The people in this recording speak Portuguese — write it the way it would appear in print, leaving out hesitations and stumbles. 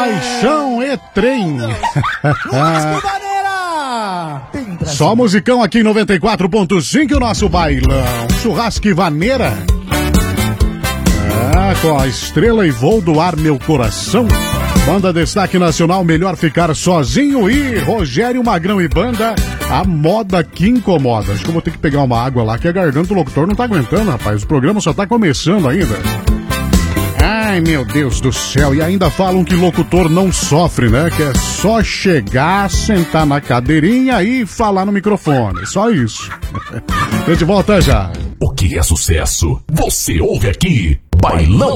Paixão e trem. Só musicão aqui em 94.5, o nosso bailão. Churrasco e vaneira. Com a estrela e voo do ar meu coração. Banda Destaque Nacional, melhor ficar sozinho. E Rogério Magrão e banda, a moda que incomoda. Acho que eu vou ter que pegar uma água lá, que a garganta do locutor não tá aguentando, rapaz. O programa só tá começando ainda. Ai, meu Deus do céu. E ainda falam que locutor não sofre, né? Que é só chegar, sentar na cadeirinha e falar no microfone. Só isso. A gente volta já. O que é sucesso? Você ouve aqui. Bailão